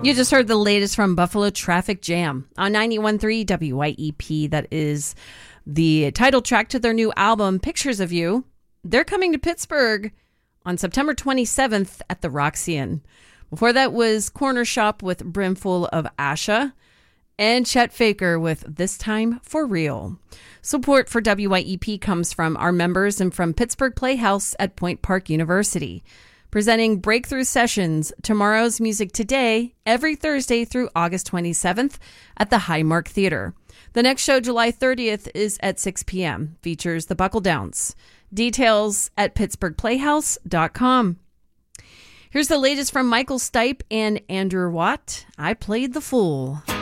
You just heard the latest from Buffalo Traffic Jam on 91.3 WYEP. That is the title track to their new album, Pictures of You. They're coming to Pittsburgh on September 27th at the Roxy. Before that was Corner Shop with Brimful of Asha, and Chet Faker with This Time for Real. Support for WYEP comes from our members and from Pittsburgh Playhouse at Point Park University. Presenting Breakthrough Sessions, Tomorrow's Music Today, every Thursday through August 27th at the Highmark Theater. The next show, July 30th, is at 6 p.m. Features the Buckle Downs. Details at pittsburghplayhouse.com. Here's the latest from Michael Stipe and Andrew Watt. I Played the Fool.